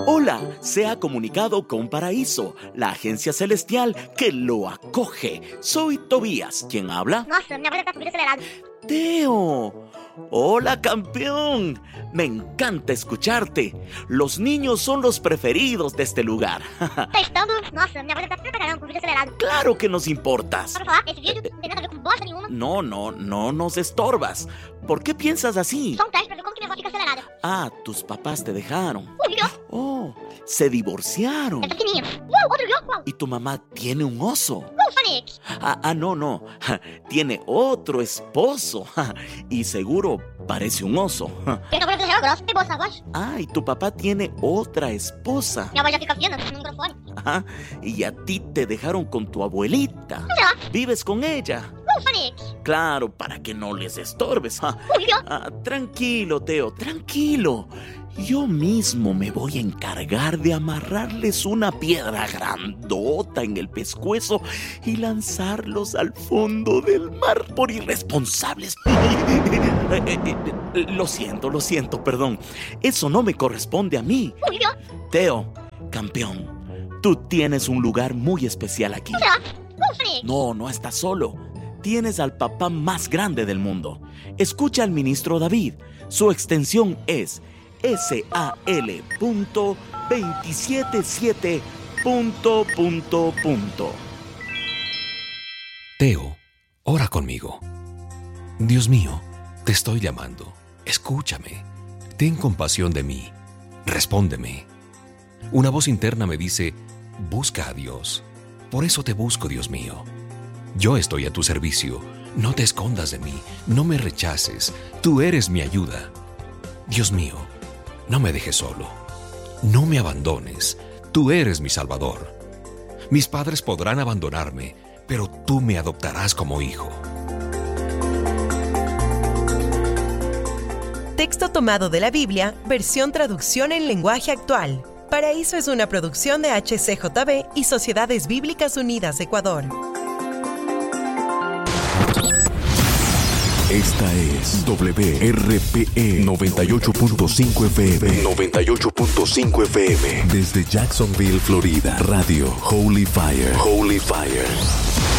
Hola, se ha comunicado con Paraíso, la agencia celestial que lo acoge. Soy Tobías. ¿Quién habla? Nossa, minha voz tá subindo acelerado. Teo. Hola, campeón. Me encanta escucharte. Los niños son los preferidos de este lugar. Testando. Nossa, minha voz tá super pra caramba com vídeo acelerado. Claro que nos importas. Só pra falar, esse vídeo não tem nada a ver com bosta nenhuma. No nos estorbas. ¿Por qué piensas así? Só teste pra ver como que minha voz fica acelerada. Ah, tus papás te dejaron. Vídeo. Oh, se divorciaron. É pequenininho. Uou, outro vídeo. Uau. ¿Y tu mamá tiene un oso? Sonic. No. Tiene otro esposo. Y seguro parece un oso. Ele tá com a voz grossa. Tem boa essa voz? Ah, y tu papá tiene otra esposa. Minha voz já fica fina no microfone. Ajá. Y a ti te dejaron con tu abuelita. Já. ¿Vives con ella? Sonic. Claro, para que no les estorbes. Vídeo. Tranquilo, Teo, tranquilo. Yo mismo me voy a encargar de amarrarles una piedra grandota en el pescuezo y lanzarlos al fondo del mar por irresponsables. Lo siento, perdón. Eso no me corresponde a mí. Vídeo. Teo, campeón, tú tienes un lugar muy especial aquí. Já. Sonic. No estás solo. Tienes al papá más grande del mundo. Escucha al ministro David. Su extensión es SAL.277. Teo, ora conmigo. Dios mío, te estoy llamando. Escúchame. Ten compasión de mí. Respóndeme. Una voz interna me dice, busca a Dios. Por eso te busco, Dios mío. Yo estoy a tu servicio. No te escondas de mí. No me rechaces. Tú eres mi ayuda. Dios mío, no me dejes solo. No me abandones. Tú eres mi Salvador. Mis padres podrán abandonarme, pero tú me adoptarás como hijo. Texto tomado de la Biblia, versión traducción en lenguaje actual. Paraíso es una producción de HCJB y Sociedades Bíblicas Unidas de Ecuador. Esta es WRPE 98.5 FM. 98.5 FM. Desde Jacksonville, Florida. Radio Holy Fire. Holy Fire.